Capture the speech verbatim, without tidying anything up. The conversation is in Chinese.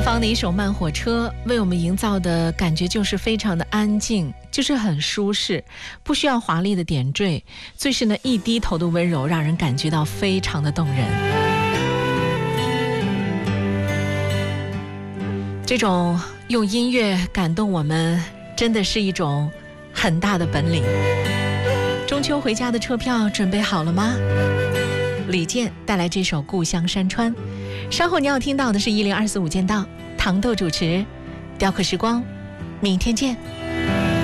方的一首慢火车为我们营造的感觉就是非常的安静，就是很舒适，不需要华丽的点缀，最是呢一低头的温柔让人感觉到非常的动人。这种用音乐感动我们真的是一种很大的本领。中秋回家的车票准备好了吗？李健带来这首《故乡山川》，稍后你要听到的是一零二四五间道，糖豆主持，雕刻时光，明天见。